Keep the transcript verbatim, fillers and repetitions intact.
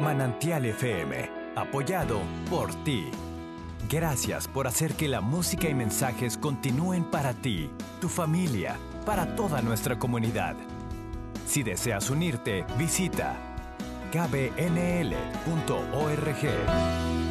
Manantial F M, apoyado por ti. Gracias por hacer que la música y mensajes continúen para ti, tu familia, para toda nuestra comunidad. Si deseas unirte, visita k b n l punto org.